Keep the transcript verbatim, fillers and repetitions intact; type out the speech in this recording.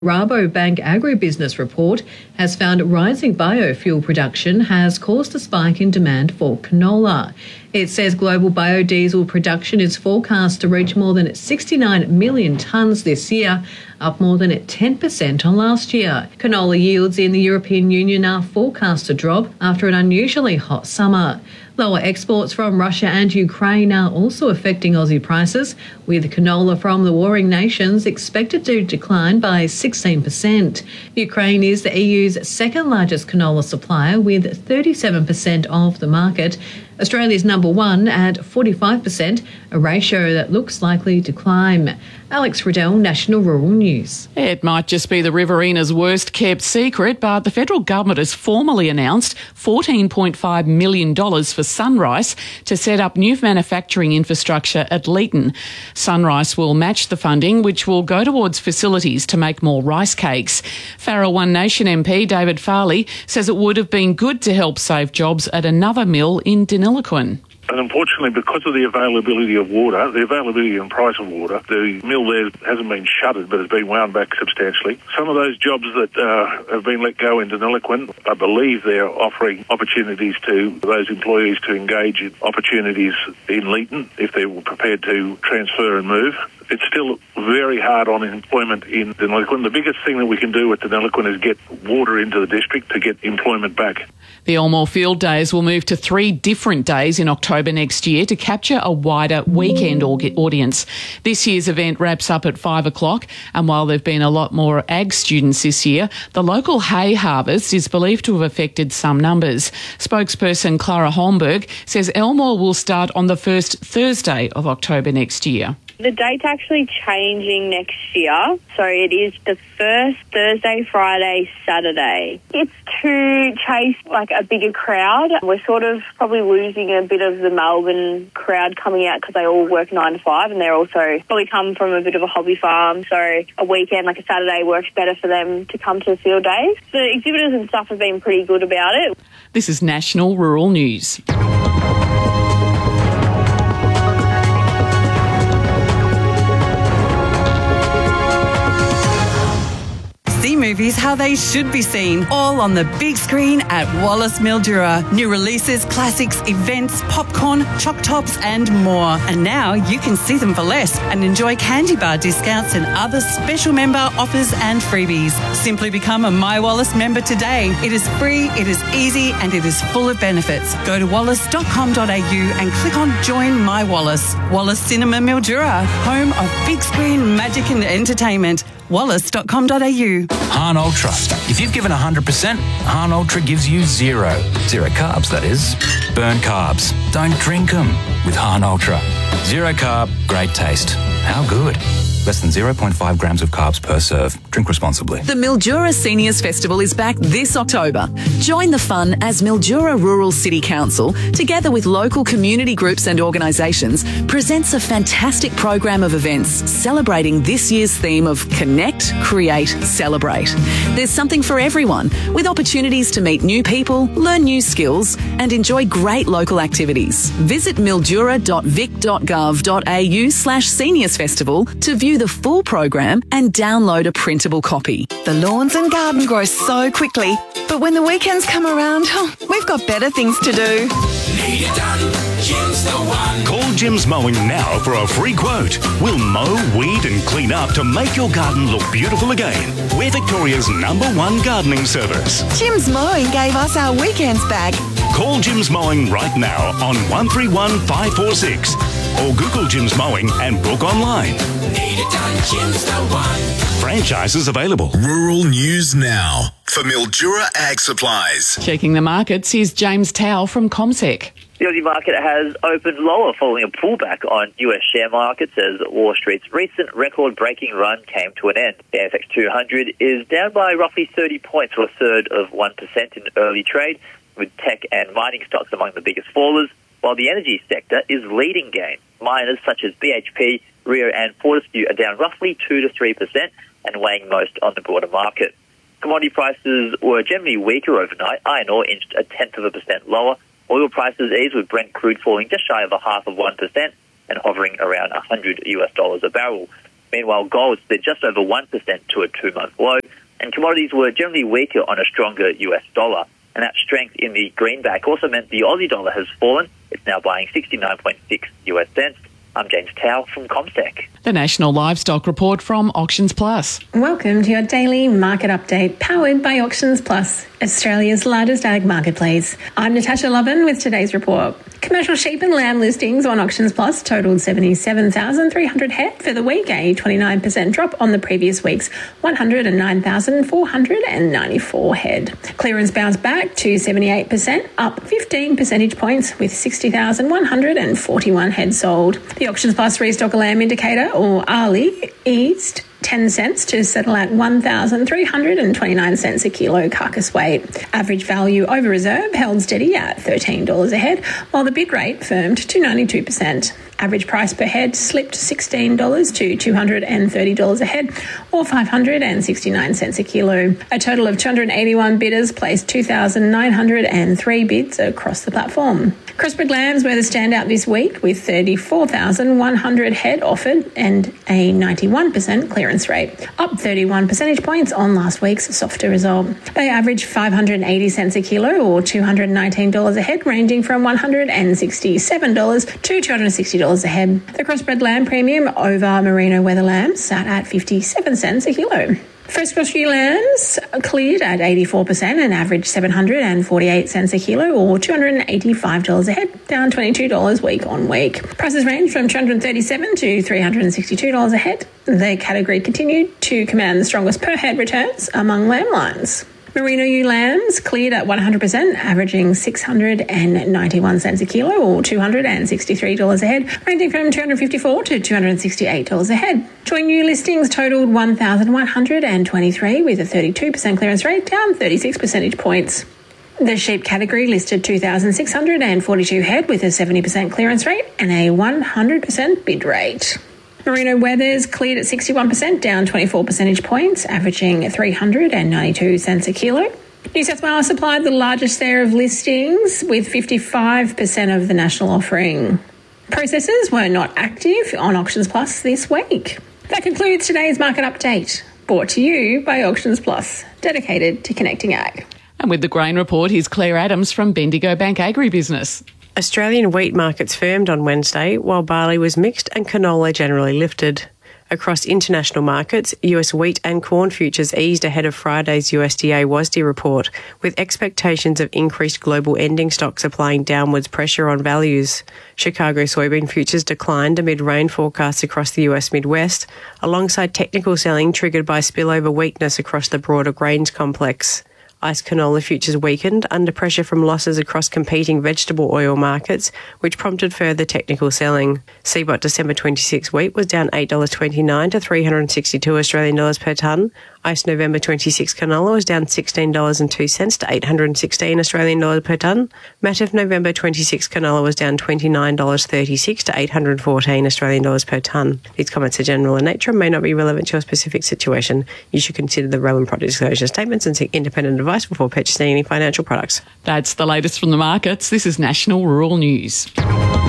Rabobank agribusiness report has found rising biofuel production has caused a spike in demand for canola. It says global biodiesel production is forecast to reach more than sixty-nine million tonnes this year, up more than ten percent on last year. Canola yields in the European Union are forecast to drop after an unusually hot summer. Lower exports from Russia and Ukraine are also affecting Aussie prices, with canola from the warring nations expected to decline by sixteen percent. Ukraine is the E U's second largest canola supplier with thirty-seven percent of the market. Australia's number one at forty-five percent, a ratio that looks likely to climb. Alex Riddell, National Rural News. It might just be the Riverina's worst kept secret, but the federal government has formally announced fourteen point five million dollars for Sunrice to set up new manufacturing infrastructure at Leeton. Sunrice will match the funding, which will go towards facilities to make more rice cakes. Farrell One Nation M P David Farley says it would have been good to help save jobs at another mill in Deniliquin. And unfortunately, because of the availability of water, the availability and price of water, the mill there hasn't been shuttered but has been wound back substantially. Some of those jobs that uh, have been let go in Deniliquin, I believe they're offering opportunities to those employees to engage in opportunities in Leeton if they were prepared to transfer and move. It's still very hard on employment in Deniliquin. The biggest thing that we can do with Deniliquin is get water into the district to get employment back. The Elmore Field Days will move to three different days in October next year to capture a wider weekend audience. This year's event wraps up at five o'clock, and while there have been a lot more ag students this year, the local hay harvest is believed to have affected some numbers. Spokesperson Clara Holmberg says Elmore will start on the first Thursday of October next year. The date's actually changing next year, so it is the first Thursday, Friday, Saturday. It's to chase like a bigger crowd. We're sort of probably losing a bit of the Melbourne crowd coming out because they all work nine to five, and they're also probably come from a bit of a hobby farm. So a weekend, like a Saturday, works better for them to come to the field days. The exhibitors and stuff have been pretty good about it. This is National Rural News. See movies how they should be seen, all on the big screen at Wallace Mildura. New releases, classics, events, popcorn, choc tops and more. And now you can see them for less and enjoy candy bar discounts and other special member offers and freebies. Simply become a My Wallace member today. It is free, it is easy and it is full of benefits. Go to wallace dot com dot a u and click on Join My Wallace. Wallace Cinema Mildura, home of big screen magic and entertainment. wallace dot com dot a u. Hahn Ultra. If you've given one hundred percent, Hahn Ultra gives you zero. Zero carbs, that is. Burn carbs. Don't drink them with Hahn Ultra. Zero carb, great taste. How good? Less than zero point five grams of carbs per serve. Drink responsibly. The Mildura Seniors Festival is back this October. Join the fun as Mildura Rural City Council, together with local community groups and organisations, presents a fantastic program of events celebrating this year's theme of Connect, Create, Celebrate. There's something for everyone, with opportunities to meet new people, learn new skills and enjoy great local activities. Visit mildura dot vic dot gov dot a u slash seniors festival to view the full program and download a printable copy. The lawns and garden grow so quickly, but when the weekends come around, oh, we've got better things to do. Need it done, Jim's the one. Call Jim's Mowing now for a free quote. We'll mow, weed and clean up to make your garden look beautiful again. We're Victoria's number one gardening service. Jim's Mowing gave us our weekends back. Call Jim's Mowing right now on one three one five four six or Google Jim's Mowing and book online. Need it done, Jim's the one. Franchises available. Rural News Now for Mildura Ag Supplies. Checking the markets, here's James Towell from CommSec. The Aussie market has opened lower following a pullback on U S share markets as Wall Street's recent record-breaking run came to an end. The A S X two hundred is down by roughly thirty points, or a third of one percent in early trade, with tech and mining stocks among the biggest fallers, while the energy sector is leading gain. Miners such as B H P, Rio and Fortescue are down roughly two to three percent and weighing most on the broader market. Commodity prices were generally weaker overnight. Iron ore inched a tenth of a percent lower. Oil prices eased, with Brent crude falling just shy of a half of one percent and hovering around one hundred US dollars a barrel. Meanwhile, gold slid just over one percent to a two-month low, and commodities were generally weaker on a stronger U S dollar. And that strength in the greenback also meant the Aussie dollar has fallen. It's now buying sixty-nine point six U S cents. I'm James Tao from Comsec. The National Livestock Report from Auctions Plus. Welcome to your daily market update, powered by Auctions Plus, Australia's largest ag marketplace. I'm Natasha Lovin with today's report. Commercial sheep and lamb listings on Auctions Plus totaled seventy-seven thousand three hundred head for the week, a twenty-nine percent drop on the previous week's one hundred nine thousand four hundred ninety-four head. Clearance bounced back to seventy-eight percent, up fifteen percentage points, with sixty thousand one hundred forty-one head sold. The Auctions Plus Restock Lamb Indicator, or A R L I, eased ten cents to settle at one thousand three hundred twenty-nine cents a kilo carcass weight. Average value over reserve held steady at thirteen dollars a head, while the bid rate firmed to ninety-two percent. Average price per head slipped sixteen dollars to two hundred thirty dollars a head, or five hundred sixty-nine cents a kilo. A total of two hundred eighty-one bidders placed two thousand nine hundred three bids across the platform. Crossbred lambs were the standout this week, with thirty-four thousand one hundred head offered and a ninety-one percent clearance rate, up thirty-one percentage points on last week's softer result. They averaged five hundred eighty cents a kilo, or two hundred nineteen dollars a head, ranging from one hundred sixty-seven dollars to two hundred sixty dollars a head. The crossbred lamb premium over merino weather lambs sat at fifty-seven cents a kilo. First cross ewe lambs cleared at eighty-four percent and averaged seven hundred forty-eight cents a kilo, or two hundred eighty-five dollars a head, down twenty-two dollars week on week. Prices range from two hundred thirty-seven dollars to three hundred sixty-two dollars a head. The category continued to command the strongest per head returns among lamb lines. Merino ewe lambs cleared at one hundred percent, averaging six hundred ninety-one cents a kilo, or two hundred sixty-three dollars a head, ranging from two hundred fifty-four dollars to two hundred sixty-eight dollars a head. Joint new listings totaled one thousand one hundred twenty-three, with a thirty-two percent clearance rate, down thirty-six percentage points. The sheep category listed two thousand six hundred forty-two head, with a seventy percent clearance rate and a one hundred percent bid rate. Merino weathers cleared at sixty-one percent, down twenty-four percentage points, averaging three hundred ninety-two cents a kilo. New South Wales supplied the largest share of listings, with fifty-five percent of the national offering. Processors were not active on Auctions Plus this week. That concludes today's market update, brought to you by Auctions Plus, dedicated to connecting ag. And with the grain report, here's Claire Adams from Bendigo Bank Agribusiness. Australian wheat markets firmed on Wednesday, while barley was mixed and canola generally lifted. Across international markets, U S wheat and corn futures eased ahead of Friday's U S D A W A S D report, with expectations of increased global ending stocks applying downwards pressure on values. Chicago soybean futures declined amid rain forecasts across the U S Midwest, alongside technical selling triggered by spillover weakness across the broader grains complex. Ice canola futures weakened under pressure from losses across competing vegetable oil markets, which prompted further technical selling. C B O T December twenty-six wheat was down eight dollars twenty-nine to three hundred sixty-two Australian dollars per tonne. Ice November twenty-six canola was down sixteen dollars and two cents to eight hundred sixteen Australian dollars per tonne. Matif November twenty-six canola was down twenty-nine dollars thirty-six to eight hundred fourteen Australian dollars per tonne. These comments are general in nature and may not be relevant to your specific situation. You should consider the relevant product disclosure statements and seek independent advice before purchasing any financial products. That's the latest from the markets. This is National Rural News.